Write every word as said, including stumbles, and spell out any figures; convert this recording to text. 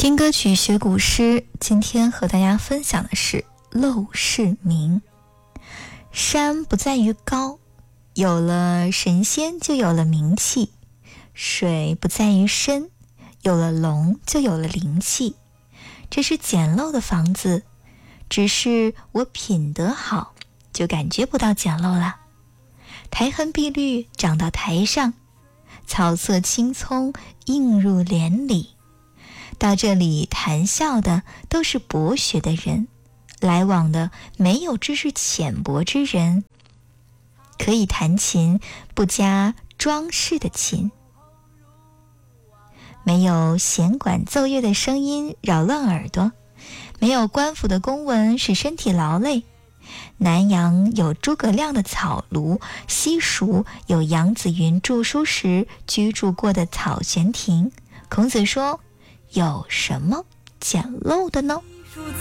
听歌曲学古诗，今天和大家分享的是陋室铭。山不在于高，有了神仙就有了名气；水不在于深，有了龙就有了灵气。这是简陋的房子，只是我品德好，就感觉不到简陋了。苔痕碧绿长到台上，草色青葱映入帘里。到这里谈笑的都是博学的人，来往的没有知识浅薄之人，可以弹琴不加装饰的琴，没有弦管奏乐的声音扰乱耳朵，没有官府的公文使身体劳累。南阳有诸葛亮的草庐，西蜀有杨子云著书时居住过的草玄亭。孔子说，有什么简陋的呢？